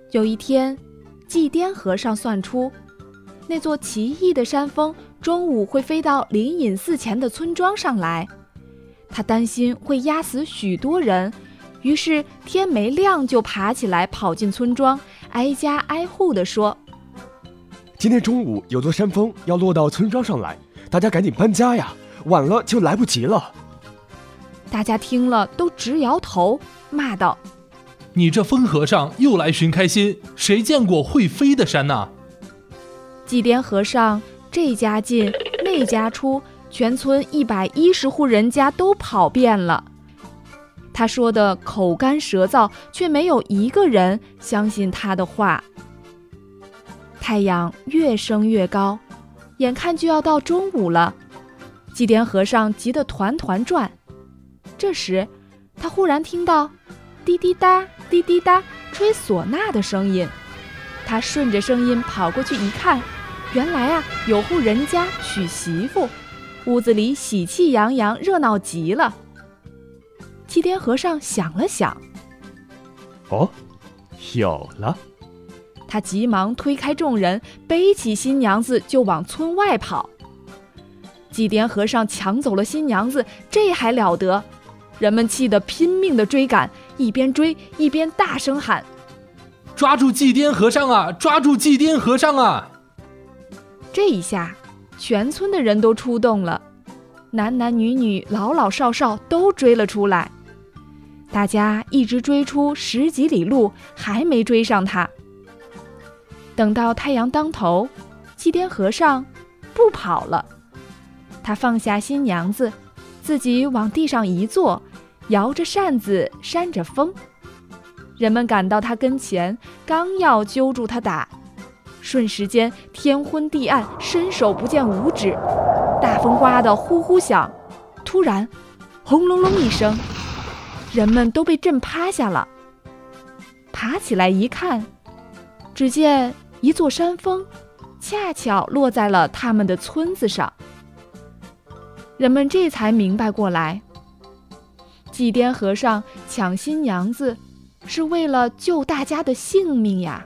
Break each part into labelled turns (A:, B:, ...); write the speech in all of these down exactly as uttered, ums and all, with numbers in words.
A: 有一天，祭奠和尚算出，那座奇异的山峰中午会飞到灵隐寺前的村庄上来。他担心会压死许多人，于是天没亮就爬起来跑进村庄，挨家挨户地说：
B: 今天中午有座山峰要落到村庄上来，大家赶紧搬家呀，晚了就来不及了。
A: 大家听了都直摇头，骂道：
C: 你这疯和尚又来寻开心，谁见过会飞的山呢？
A: 祭奠和尚这家进那家出，全村一百一十户人家都跑遍了。他说的口干舌燥，却没有一个人相信他的话。太阳越升越高，眼看就要到中午了，祭奠和尚急得团团转。这时他忽然听到滴滴答滴滴答吹唢呐的声音，他顺着声音跑过去一看，原来啊有户人家娶媳妇，屋子里喜气洋洋，热闹极了。祭奠和尚想了想，
B: 哦，有了。
A: 他急忙推开众人，背起新娘子就往村外跑。祭奠和尚抢走了新娘子，这还了得？人们气得拼命地追赶，一边追一边大声喊：
C: 抓住祭奠和尚啊，抓住祭奠和尚啊！
A: 这一下全村的人都出动了，男男女女老老少少都追了出来。大家一直追出十几里路，还没追上他。等到太阳当头，祭奠和尚不跑了，他放下新娘子，自己往地上一坐，摇着扇子扇着风。人们赶到他跟前，刚要揪住他打，瞬时间天昏地暗，伸手不见五指，大风刮得呼呼响。突然轰隆隆一声，人们都被震趴下了。爬起来一看，只见一座山峰恰巧落在了他们的村子上。人们这才明白过来，祭奠和尚抢新娘子是为了救大家的性命呀。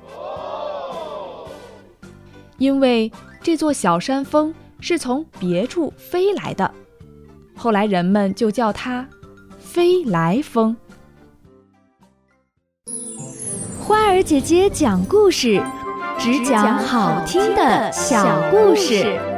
A: 因为这座小山峰是从别处飞来的，后来人们就叫它飞来峰。
D: 花儿姐姐讲故事，只讲好听的小故事。